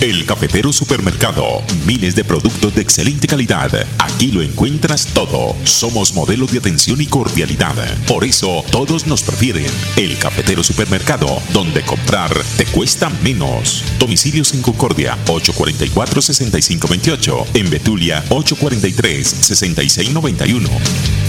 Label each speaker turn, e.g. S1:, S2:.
S1: El Cafetero Supermercado. Miles de productos de excelente calidad. Aquí lo encuentras todo. Somos modelos de atención y cordialidad. Por eso todos nos prefieren. El Cafetero Supermercado, donde comprar te cuesta menos. Domicilios en Concordia 844-6528. En Betulia 843-6691.